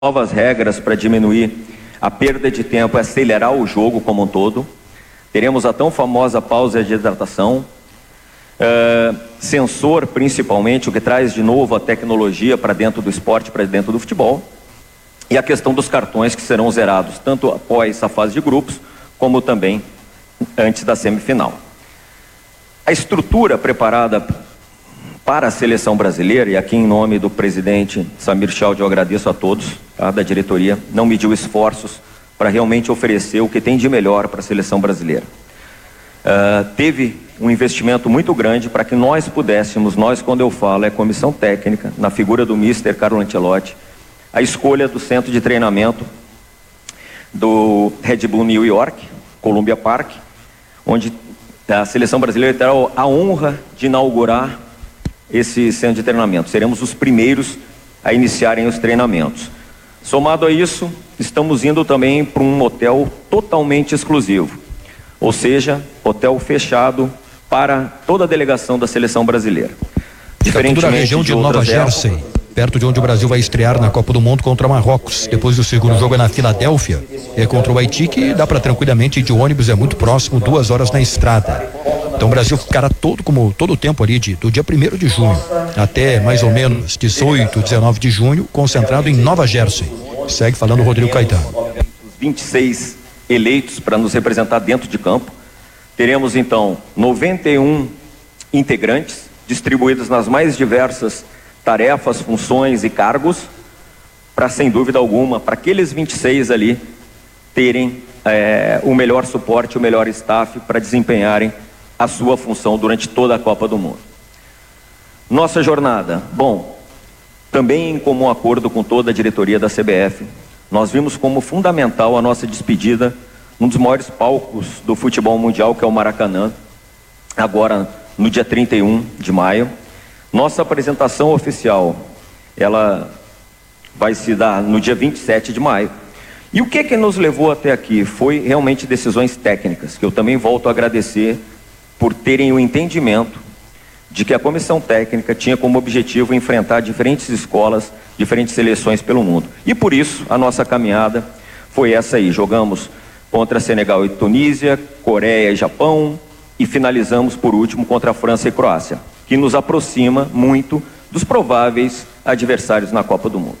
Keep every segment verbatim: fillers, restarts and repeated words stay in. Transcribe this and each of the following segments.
novas regras para diminuir a perda de tempo e acelerar o jogo como um todo. Teremos a tão famosa pausa de hidratação, uh, sensor principalmente, o que traz de novo a tecnologia para dentro do esporte, para dentro do futebol, e a questão dos cartões que serão zerados tanto após a fase de grupos, como também antes da semifinal. A estrutura preparada para a seleção brasileira, e aqui em nome do presidente Samir Chaldi eu agradeço a todos, tá, da diretoria, não mediu esforços para realmente oferecer o que tem de melhor para a seleção brasileira. Uh, teve um investimento muito grande para que nós pudéssemos, nós quando eu falo é comissão técnica, na figura do mister Carlo Ancelotti, a escolha do centro de treinamento do Red Bull New York, Columbia Park, onde a seleção brasileira terá a honra de inaugurar esse centro de treinamento. Seremos os primeiros a iniciarem os treinamentos. Somado a isso, estamos indo também para um hotel totalmente exclusivo, ou seja, hotel fechado para toda a delegação da seleção brasileira. Diferentemente da região de, de Nova Jersey, épocas, perto de onde o Brasil vai estrear na Copa do Mundo contra Marrocos. Depois do segundo jogo é na Filadélfia, é contra o Haiti, que dá para tranquilamente ir de ônibus, é muito próximo, duas horas na estrada. Então o Brasil ficará todo como todo o tempo ali de, do dia primeiro de junho até mais ou menos dezoito, dezenove de junho, concentrado em Nova Jersey. Segue falando o Rodrigo Caetano. vinte e seis eleitos para nos representar dentro de campo. Teremos então noventa e um integrantes distribuídos nas mais diversas tarefas, funções e cargos, para sem dúvida alguma, para aqueles vinte e seis ali terem é, o melhor suporte, o melhor staff para desempenharem a sua função durante toda a Copa do Mundo. Nossa jornada, bom, também em comum acordo com toda a diretoria da C B F, nós vimos como fundamental a nossa despedida num dos maiores palcos do futebol mundial, que é o Maracanã, agora no dia trinta e um de maio. Nossa apresentação oficial, ela vai se dar no dia vinte e sete de maio. E o que que nos levou até aqui? Foi realmente decisões técnicas, que eu também volto a agradecer por terem o entendimento de que a comissão técnica tinha como objetivo enfrentar diferentes escolas, diferentes seleções pelo mundo. E por isso a nossa caminhada foi essa aí. Jogamos contra Senegal e Tunísia, Coreia e Japão, e finalizamos por último contra a França e Croácia, que nos aproxima muito dos prováveis adversários na Copa do Mundo.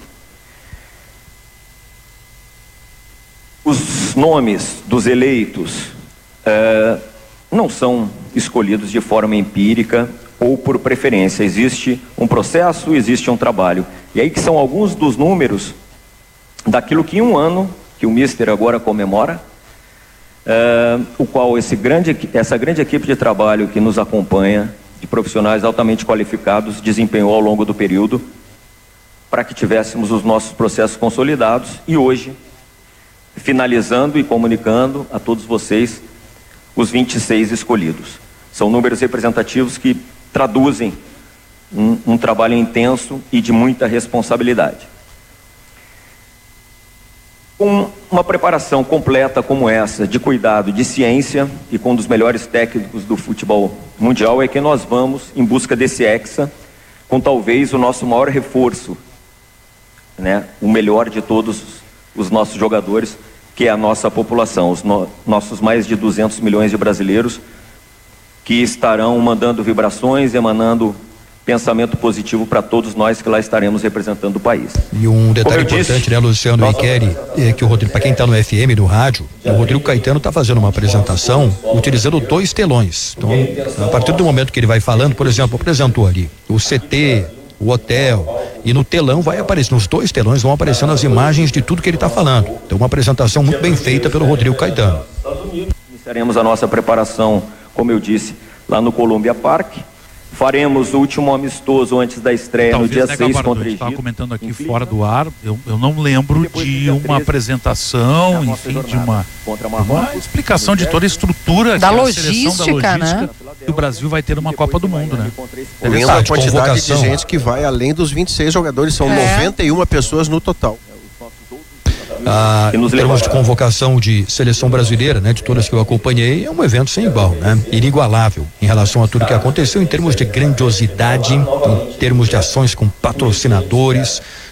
Os nomes dos eleitos uh, não são escolhidos de forma empírica ou por preferência. Existe um processo, existe um trabalho. E aí que são alguns dos números daquilo que em um ano, que o mister agora comemora, uh, o qual esse grande, essa grande equipe de trabalho que nos acompanha, de profissionais altamente qualificados, desempenhou ao longo do período para que tivéssemos os nossos processos consolidados e hoje, finalizando e comunicando a todos vocês os vinte e seis escolhidos. São números representativos que traduzem um, um trabalho intenso e de muita responsabilidade. Com uma preparação completa como essa, de cuidado, de ciência e com um dos melhores técnicos do futebol mundial, é que nós vamos em busca desse hexa, com talvez o nosso maior reforço, né? O melhor de todos os nossos jogadores, que é a nossa população, os no, nossos mais de duzentos milhões de brasileiros, que estarão mandando vibrações, emanando pensamento positivo para todos nós que lá estaremos representando o país. E um detalhe importante, disse, né, Luciano nossa... Iqueri, é que o Rodrigo, para quem está no F M, no rádio, o Rodrigo Caetano está fazendo uma apresentação utilizando dois telões. Então, a partir do momento que ele vai falando, por exemplo, apresentou ali o C T, o hotel, e no telão vai aparecer, nos dois telões vão aparecendo as imagens de tudo que ele está falando. Então, uma apresentação muito bem feita pelo Rodrigo Caetano. Iniciaremos a nossa preparação, como eu disse, lá no Columbia Park. Faremos o último amistoso antes da estreia Talvez, no dia né, seis Gabardo, contra o Egito. Estava comentando aqui fora do ar, eu, eu não lembro de uma apresentação, enfim, de uma, uma explicação de toda a estrutura da que logística, é a seleção da logística, né? que o Brasil vai ter uma Copa do Mundo, né? Vendo a quantidade de gente que vai além dos vinte e seis jogadores, são é. noventa e uma pessoas no total. Ah, em termos de convocação de seleção brasileira, né, de todas que eu acompanhei, é um evento sem igual, né? Inigualável em relação a tudo que aconteceu em termos de grandiosidade, em termos de ações com patrocinadores,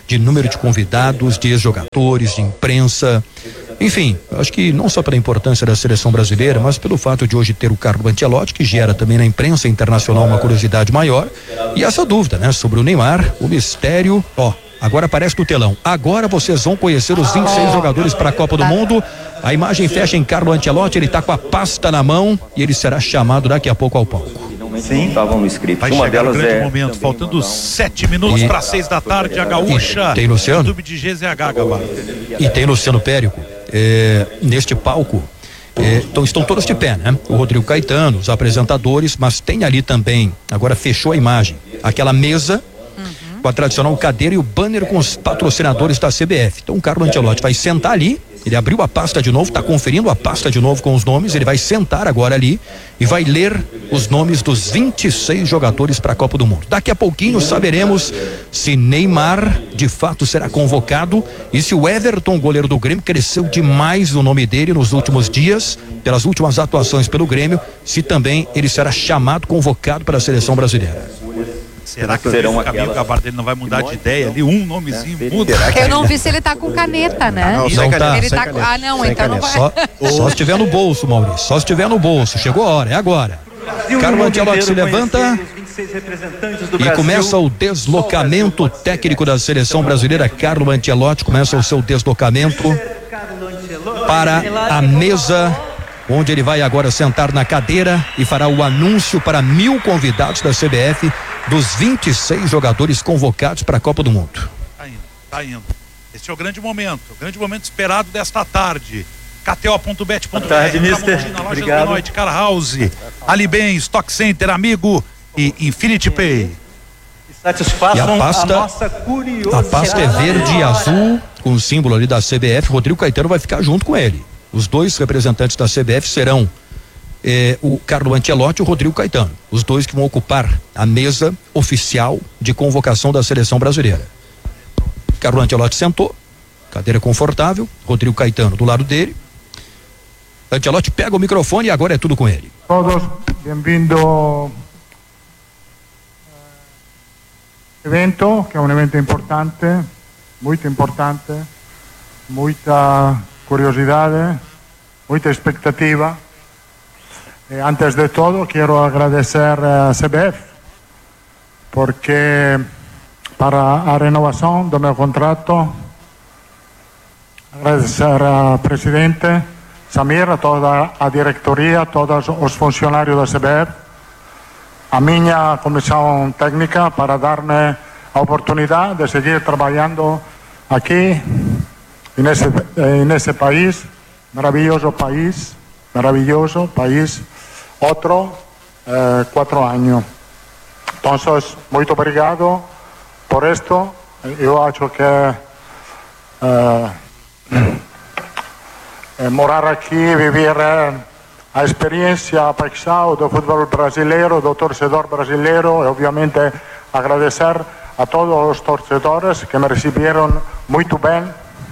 de número de convidados, de ex-jogadores, de imprensa. Enfim, acho que não só pela importância da seleção brasileira, mas pelo fato de hoje ter o Carlo Ancelotti, que gera também na imprensa internacional uma curiosidade maior. E essa dúvida, né, sobre o Neymar, o mistério, ó. Agora aparece no telão. Agora vocês vão conhecer os vinte e seis jogadores para a Copa do Mundo. A imagem fecha em Carlo Ancelotti, ele está com a pasta na mão e ele será chamado daqui a pouco ao palco. Sim, estavam no script. Vai Uma chegar delas o grande é momento, faltando sete minutos para seis da tarde, a Gaúcha. E tem Luciano? YouTube de G Z H, Gabá. E tem Luciano Périco. É, neste palco. É, então estão todos de pé, né? O Rodrigo Caetano, os apresentadores, mas tem ali também, agora fechou a imagem, aquela mesa com a tradicional cadeira e o banner com os patrocinadores da C B F. Então o Carlo Ancelotti vai sentar ali, ele abriu a pasta de novo, está conferindo a pasta de novo com os nomes, ele vai sentar agora ali e vai ler os nomes dos vinte e seis jogadores para a Copa do Mundo. Daqui a pouquinho saberemos se Neymar de fato será convocado e se o Everton, goleiro do Grêmio, cresceu demais o nome dele nos últimos dias, pelas últimas atuações pelo Grêmio, se também ele será chamado, convocado para a seleção brasileira. Será que serão o caminho Gabardo dele não vai mudar de ideia ali? Um nomezinho muda. Eu não vi se ele tá com caneta, né? Não, não tá. Ele tá com... Ah, não, então não vai. Só, só se estiver no bolso, Maurício. Só se estiver no bolso. Chegou a hora, é agora. Carlo Ancelotti se levanta e começa o deslocamento técnico da seleção brasileira. Carlo Ancelotti começa o seu deslocamento para a mesa, onde ele vai agora sentar na cadeira e fará o anúncio para mil convidados da C B F dos vinte e seis jogadores convocados para a Copa do Mundo. Tá indo, tá indo. Esse é o grande momento, o grande momento esperado desta tarde. K T O ponto bet ponto B R, Tramontina, Lojas Benoit, Car House, Alibem, Stock Center, Amigo e Infinity Pay. E a pasta, a, nossa a pasta é verde e azul, com o símbolo ali da C B F. Rodrigo Caetano vai ficar junto com ele. Os dois representantes da C B F serão eh, o Carlo Ancelotti e o Rodrigo Caetano, os dois que vão ocupar a mesa oficial de convocação da seleção brasileira. Carlo Ancelotti sentou, cadeira confortável, Rodrigo Caetano do lado dele. Ancelotti pega o microfone e agora é tudo com ele. Todos, bem-vindo evento, que é um evento importante, muito importante, muita curiosidade, muita expectativa. Eh, antes de todo, quero agradecer a C B F, porque para a renovação do meu contrato, agradecer ao presidente Samir, a toda a diretoria, a todos os funcionários da C B F, a minha comissão técnica para dar-me a oportunidade de seguir trabalhando aqui nesse, nesse país, maravilhoso país, maravilhoso país, outro eh, quatro anos. Então, muito obrigado por isto. Eu acho que eh, eh, morar aqui, viver eh, a experiência, a paixão do futebol brasileiro, do torcedor brasileiro, e obviamente agradecer a todos os torcedores que me receberam muito bem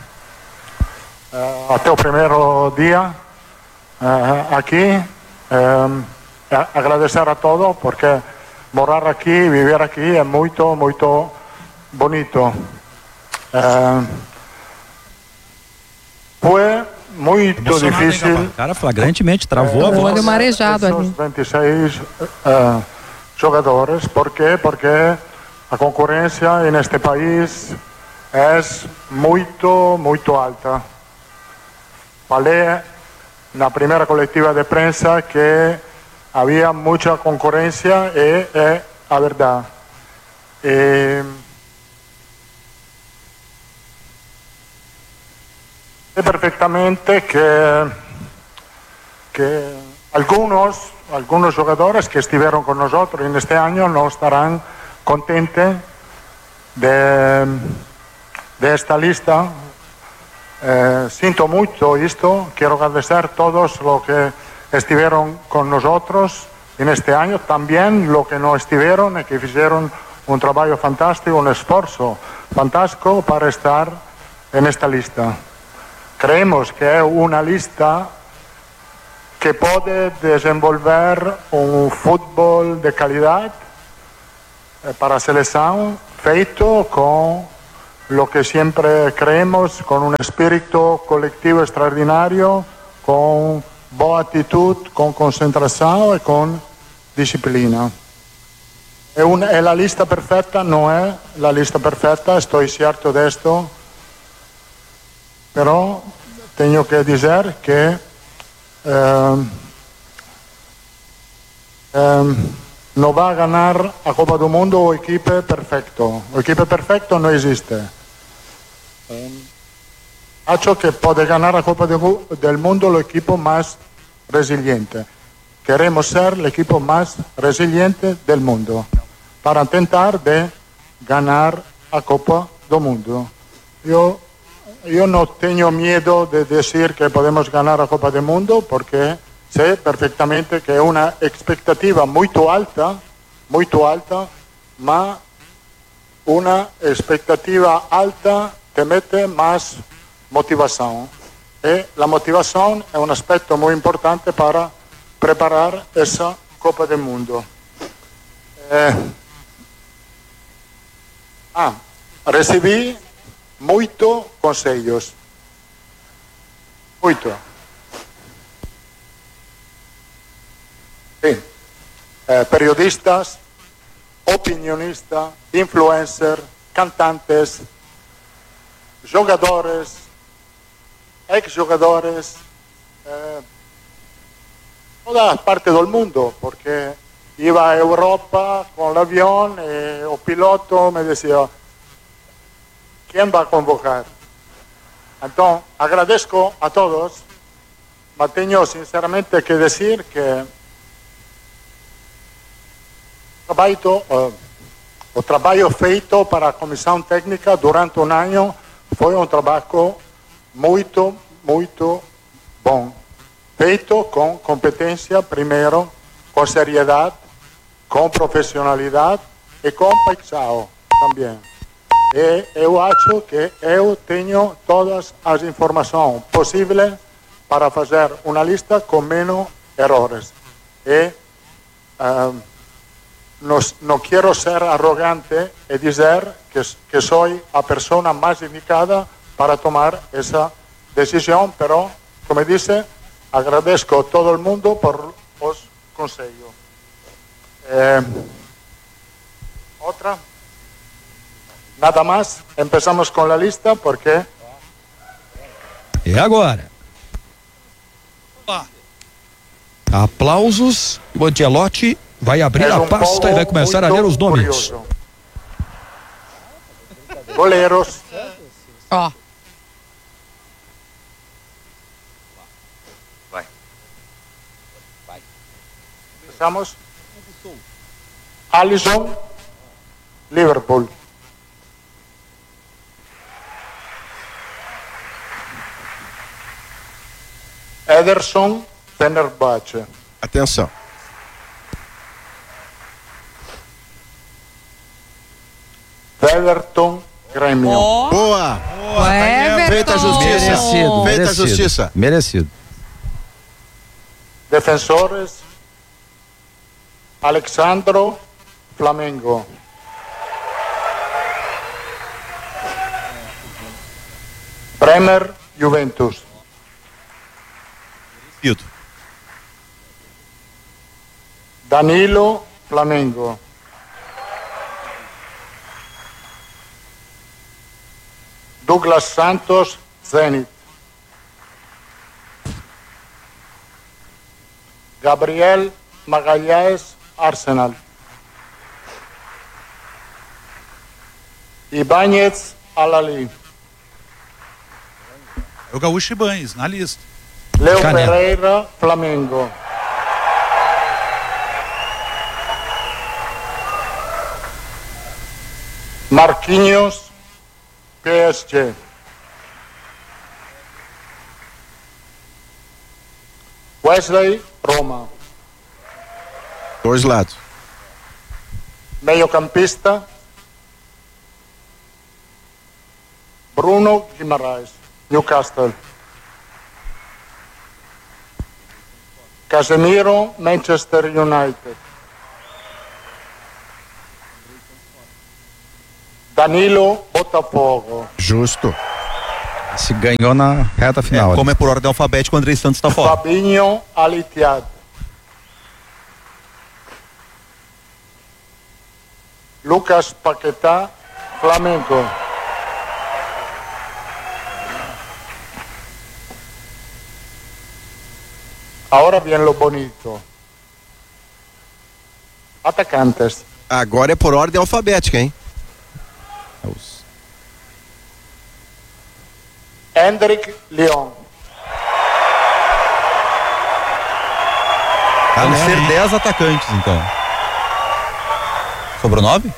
uh, até o primeiro dia uh, aqui. Uh, agradecer a todos, porque morar aqui, viver aqui é muito, muito bonito. Uh, foi muito difícil. O cara flagrantemente travou a voz. Olho marejado ali. vinte e seis uh, jogadores. Por quê? Porque a concorrência neste país é muito, muito alta. Falei na primeira coletiva de prensa que havia muita concorrência e é a verdade. E sé perfectamente que, que algunos, algunos jugadores que estuvieron con nosotros en este año no estarán contentes de, de esta lista. Eh, siento mucho esto, quiero agradecer a todos los que estuvieron con nosotros en este año, también los que no estuvieron y que hicieron un trabajo fantástico, un esfuerzo fantástico para estar en esta lista. Creemos que es una lista que puede desenvolver un fútbol de calidad para a seleção, feito com lo que siempre creemos, con un espíritu colectivo extraordinario, con buena actitud, con concentración y con disciplina. È, un, è la lista perfetta? Non è la lista perfetta, sto cierto de esto, però tengo que decir que eh, eh, no va a ganar a Copa del Mundo o equipo perfecto. O equipo perfecto no existe. Hecho que puede ganar a Copa del Mundo el equipo más resiliente. Queremos ser el equipo más resiliente del mundo para intentar de ganar a Copa del Mundo. Yo, yo no tengo miedo de decir que podemos ganar a Copa del Mundo porque sé perfectamente que es una expectativa muy alta, muy alta, ma una expectativa alta te mete más motivación. Y la motivación es un aspecto muy importante para preparar esa Copa del Mundo. Eh, ah, recibí muchos consejos. Mucho. Sí. Eh, periodistas, opinionistas, influencers, cantantes, jugadores, ex-jugadores, eh, toda parte del mundo, porque iba a Europa con el avión y el piloto me decía, ¿quién va a convocar? Entonces, agradezco a todos, pero tengo sinceramente que decir que trabajo, eh, el trabajo feito para la comisión técnica durante un año fue un trabajo muy, muy bueno. Feito con competencia primero, con seriedad, con profesionalidad y con paixão también. E eu acho que eu tenho todas as informações possíveis para fazer uma lista com menos errores. E uh, no, no quero ser arrogante e dizer que, que sou a pessoa mais indicada para tomar essa decisão, pero, como disse, agradeço a todo el mundo por os conselhos. Eh, otra. Nada más, empezamos con la lista porque... E agora? Aplausos. O Ancelotti vai abrir a pasta e vai começar a ler os nomes. Goleiros. Ó. Vai. Vai. Começamos. Alisson, Liverpool. Ederson, Fenerbahçe. Atenção. Everton, Grêmio. Oh. Boa! O Everton. Feita a justiça. Merecido, Feita a merecido. justiça. Merecido. Defensores, Alexandro, Flamengo. Bremer, Juventus. Ido. Danilo, Flamengo. Douglas Santos, Zenit. Gabriel Magalhães, Arsenal. Ibáñez, Al-Ahly. É o Gaúcho Ibañez, na lista. Leo Canela. Pereira, Flamengo. Marquinhos, P S G. Wesley, Roma. Dois lados. Meiocampista, Bruno Guimarães, Newcastle. Casemiro, Manchester United. Danilo, Botafogo. Justo. Se ganhou na reta final. É, como é por ordem alfabética, o Andrei Santos está fora. Fabinho, Al-Ittihad. Lucas Paquetá, Flamengo. Ahora bien lo bonito. Atacantes. Agora é por ordem alfabética, hein? Hendrik Leon. Vão ser dez atacantes, então. Sobrou nove?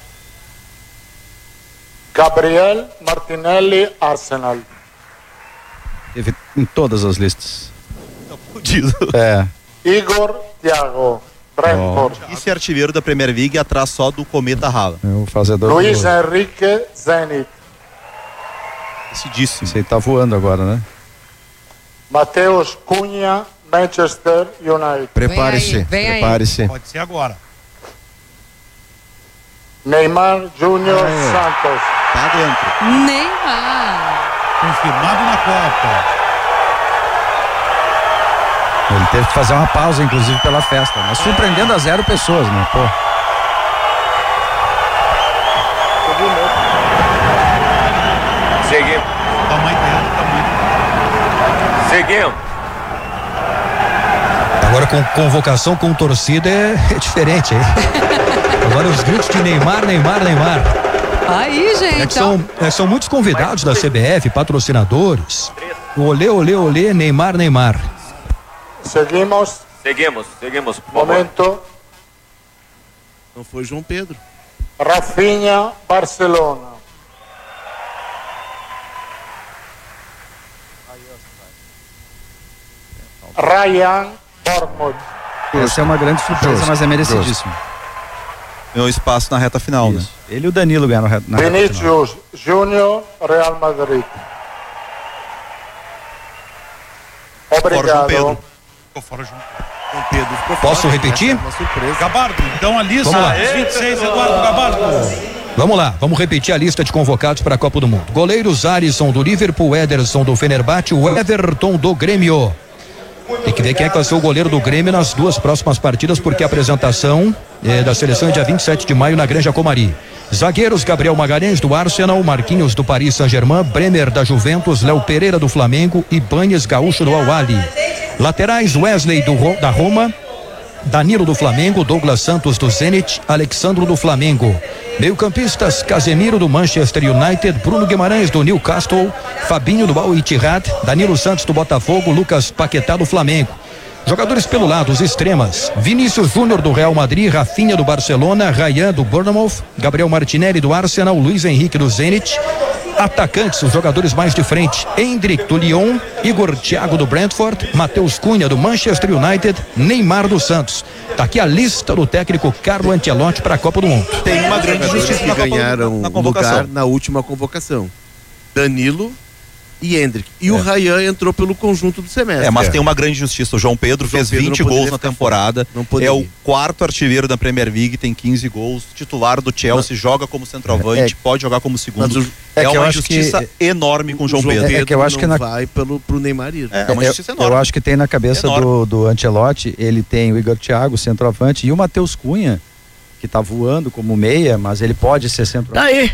Gabriel Martinelli, Arsenal. Teve em todas as listas. Tá fudido. É. Igor Thiago, Brentford. Oh. Esse artilheiro da Premier League atrás só do Cometa Rala. É o fazedor. Luiz do... Henrique, Zenit. Decidíssimo. Esse aí tá voando agora, né? Mateus Cunha, Manchester United. Prepare-se, prepare-se. Pode ser agora. Neymar Júnior Santos. Tá dentro. Neymar. Confirmado na Copa. Ele teve que fazer uma pausa, inclusive, pela festa, mas surpreendendo a zero pessoas, né? Pô. Seguimos. Tamanho dela, tamanho. Seguimos. Agora com convocação com torcida é, é diferente, hein? Agora os gritos de Neymar, Neymar, Neymar. Aí, gente. É que são, é, são muitos convidados da C B F, patrocinadores. Olê, olê, olê, Neymar, Neymar. Seguimos. Seguimos, seguimos. Por favor. Momento. Não foi João Pedro. Rafinha, Barcelona. Ryan, Bournemouth. Essa é uma grande surpresa, Justo, mas é merecidíssimo. Ganhou espaço na reta final, Isso. né? Ele e o Danilo ganharam na reta final. Vinícius Júnior, Real Madrid. Fora João Obrigado. Pedro. Ficou fora junto. João Pedro ficou Posso fora, repetir? né? Uma surpresa. Gabardo, então a lista Vamos lá. dos vinte e seis, Eduardo Gabardo. Vamos lá, vamos repetir a lista de convocados para a Copa do Mundo. Goleiros: Alisson do Liverpool, Ederson do Fenerbahçe, o Everton do Grêmio. Tem que ver quem é que vai ser o goleiro do Grêmio nas duas próximas partidas, porque a apresentação é, da seleção é dia vinte e sete de maio na Granja Comari. Zagueiros: Gabriel Magalhães do Arsenal, Marquinhos do Paris Saint-Germain, Bremer da Juventus, Léo Pereira do Flamengo e Ibañez Gaúcho do Al-Ahly. Laterais: Wesley do, da Roma, Danilo do Flamengo, Douglas Santos do Zenit, Alexandro do Flamengo. Meio-campistas: Casemiro do Manchester United, Bruno Guimarães do Newcastle, Fabinho do Al-Ittihad, Danilo Santos do Botafogo, Lucas Paquetá do Flamengo. Jogadores pelo lado, os extremas: Vinícius Júnior do Real Madrid, Rafinha do Barcelona, Ryan do Bournemouth, Gabriel Martinelli do Arsenal, Luiz Henrique do Zenit. Atacantes, os jogadores mais de frente: Hendrik do Lyon, Igor Thiago do Brentford, Mateus Cunha do Manchester United, Neymar do Santos. Tá aqui a lista do técnico Carlo Ancelotti para a Copa do Mundo. Tem uma grande justiça que na, ganharam na, na convocação. lugar na última convocação. Danilo e Hendrik. E é. o Ryan entrou pelo conjunto do semestre. É, mas tem uma grande justiça. O João Pedro João fez Pedro vinte gols na temporada. É o quarto artilheiro da Premier League, tem quinze gols. Titular do Chelsea, mas, joga como centroavante, é, pode jogar como segundo. O, é, é uma justiça que, enorme com o João, João Pedro. Pedro. É que eu acho que na... vai pelo, pro Neymar ir. É, é uma justiça enorme. Eu acho que tem na cabeça do, do Ancelotti, ele tem o Igor Thiago, centroavante, e o Mateus Cunha, que tá voando como meia, mas ele pode ser centroavante. Tá aí.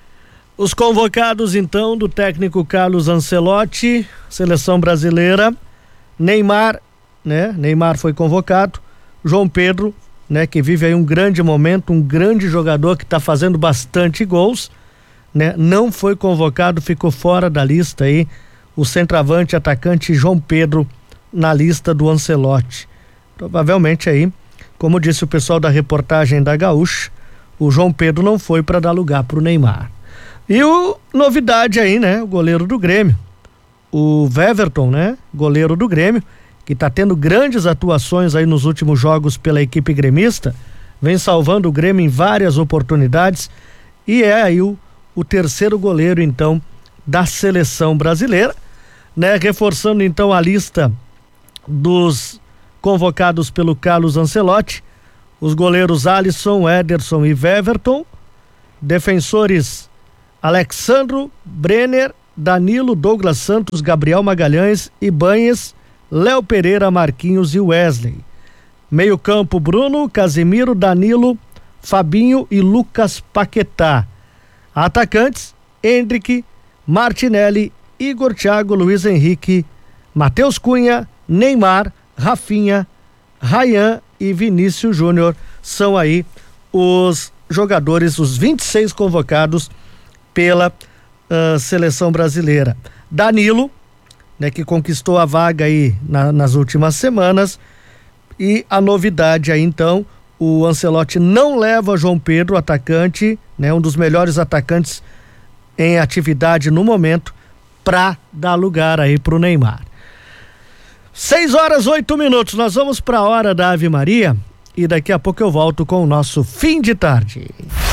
Os convocados, então, do técnico Carlos Ancelotti, seleção brasileira: Neymar, né? Neymar foi convocado. João Pedro, né? Que vive aí um grande momento, um grande jogador que está fazendo bastante gols, né? Não foi convocado, ficou fora da lista aí. O centroavante, atacante João Pedro, na lista do Ancelotti. Provavelmente aí, como disse o pessoal da reportagem da Gaúcha, o João Pedro não foi para dar lugar para o Neymar. E o novidade aí, né? O goleiro do Grêmio, o Everton, né? Goleiro do Grêmio, que tá tendo grandes atuações aí nos últimos jogos pela equipe gremista, vem salvando o Grêmio em várias oportunidades e é aí o, o terceiro goleiro, então, da seleção brasileira, né? Reforçando, então, a lista dos convocados pelo Carlos Ancelotti: os goleiros Alisson, Ederson e Everton. Defensores: Alexandro, Brenner, Danilo, Douglas Santos, Gabriel Magalhães, Ibanhes, Léo Pereira, Marquinhos e Wesley. Meio campo: Bruno, Casemiro, Danilo, Fabinho e Lucas Paquetá. Atacantes: Hendrick, Martinelli, Igor Thiago, Luiz Henrique, Matheus Cunha, Neymar, Rafinha, Ryan e Vinícius Júnior. São aí os jogadores, os vinte e seis convocados pela uh, seleção brasileira. Danilo, né, que conquistou a vaga aí na, nas últimas semanas, e a novidade aí então, o Ancelotti não leva João Pedro, atacante, né, um dos melhores atacantes em atividade no momento, para dar lugar aí pro Neymar. seis horas, oito minutos, nós vamos para a hora da Ave Maria e daqui a pouco eu volto com o nosso fim de tarde.